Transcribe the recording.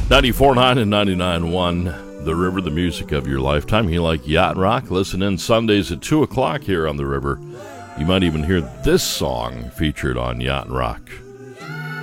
94.9 and 99.1, The River, the music of your lifetime. You like Yacht Rock? Listen in Sundays at 2 o'clock here on The River. You might even hear this song featured on Yacht Rock.